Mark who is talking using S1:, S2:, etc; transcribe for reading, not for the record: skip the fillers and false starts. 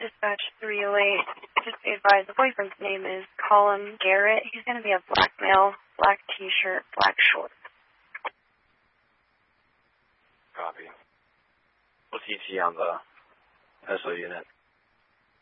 S1: Dispatch 308. Just be advised, the boyfriend's name is Colin Garrett. He's going to be a black male, black t-shirt, black shorts.
S2: Copy. What's ET on the SO unit?